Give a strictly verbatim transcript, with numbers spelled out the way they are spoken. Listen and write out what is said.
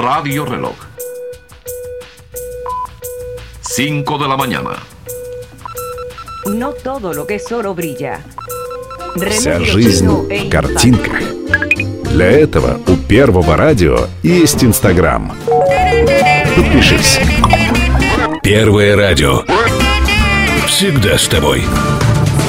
Radio Reloj. cinco de la mañana. No todo lo que es oro brilla. Вся жизнь в картинках. Для этого у Первого радио есть Инстаграм. Подпишись. Первое радио. Всегда с тобой.